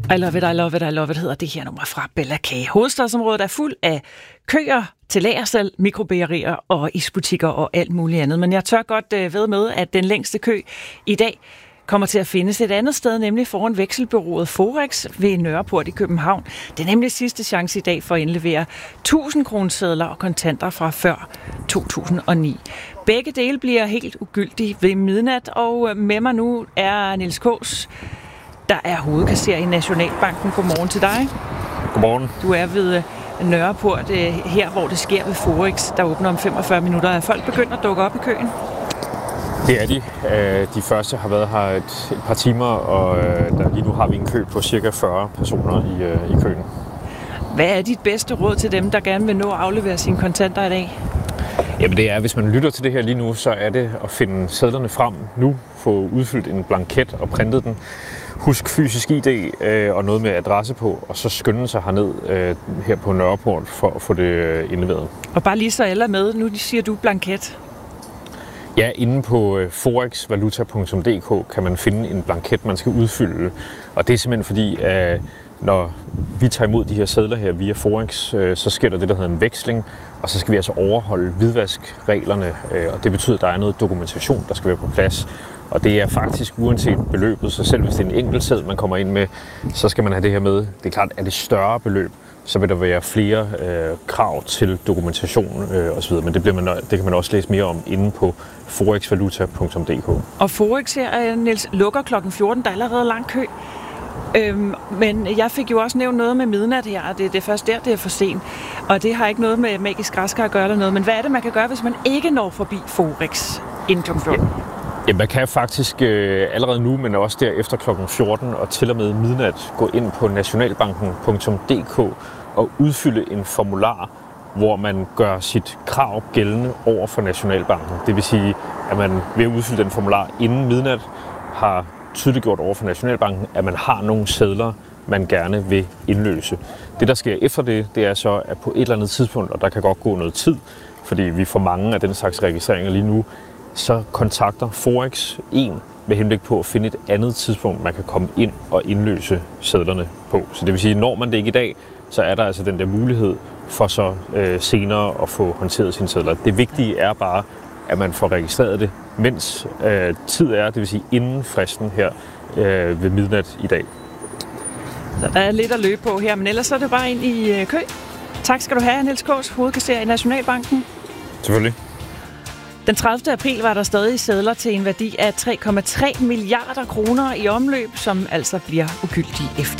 I love it, I love it, I love it hedder det her nummer fra Bella K. Hovedstadsområdet er fuld af køer til lagersalg, mikrobagerier og isbutikker og alt muligt andet. Men jeg tør godt ved med, at den længste kø i dag kommer til at findes et andet sted, nemlig foran vekselbureauet Forex ved Nørreport i København. Det er nemlig sidste chance i dag for at indlevere 1000 kronesedler og kontanter fra før 2009. Begge dele bliver helt ugyldige ved midnat, og med mig nu er Niels Kaas, der er hovedkasserer i Nationalbanken. Godmorgen til dig. Godmorgen. Du er ved Nørreport, her hvor det sker ved Forex, der åbner om 45 minutter. Er folk begyndt at dukke op i køen? Det er de. De første har været her et par timer, og lige nu har vi en kø på cirka 40 personer i køen. Hvad er dit bedste råd til dem, der gerne vil nå at aflevere sine kontanter i dag? Jamen det er, hvis man lytter til det her lige nu, så er det at finde sedlerne frem nu, få udfyldt en blanket og printet den. Husk fysisk ID og noget med adresse på, og så skynde sig herned her på Nørreport for at få det indleveret. Og bare lige så alle er med, nu siger du blanket. Ja, inde på forexvaluta.dk kan man finde en blanket, man skal udfylde. Og det er simpelthen fordi, at når vi tager imod de her sedler her via Forex, så sker der det, der hedder en veksling, og så skal vi altså overholde hvidvaskreglerne, og det betyder, at der er noget dokumentation, der skal være på plads. Og det er faktisk uanset beløbet, så selv hvis det er en enkelt seddel, man kommer ind med, så skal man have det her med. Det er klart, at det større beløb, så vil der være flere krav til dokumentation osv., men det kan man også læse mere om inde på forexvaluta.dk. Og Forex her, Niels, lukker kl. 14, der er allerede lang kø. Men jeg fik jo også nævnt noget med midnat her, og det er først der, det er for sent. Og det har ikke noget med magisk græskar at gøre eller noget, men hvad er det, man kan gøre, hvis man ikke når forbi Forex inden kl. 14? Ja, man kan faktisk allerede nu, men også der efter kl. 14 og til og med midnat gå ind på nationalbanken.dk og udfylde en formular, hvor man gør sit krav gældende over for Nationalbanken. Det vil sige, at man ved at udfylde den formular inden midnat har tydeligt gjort over for Nationalbanken, at man har nogle sedler, man gerne vil indløse. Det, der sker efter det, det er så, at på et eller andet tidspunkt, og der kan godt gå noget tid, fordi vi får mange af den slags registreringer lige nu, så kontakter Forex med henblik på at finde et andet tidspunkt, man kan komme ind og indløse sedlerne på. Så det vil sige, når man det ikke i dag, så er der altså den der mulighed for så senere at få håndteret sine sedler. Det vigtige er bare, at man får registreret det, mens tid er, det vil sige inden fristen her ved midnat i dag. Så der er lidt at løbe på her, men ellers så er det bare ind i kø. Tak skal du have, Niels Kaas, hovedkasserer i Nationalbanken. Selvfølgelig. Den 30. april var der stadig sedler til en værdi af 3,3 milliarder kroner i omløb, som altså bliver ugyldige efter.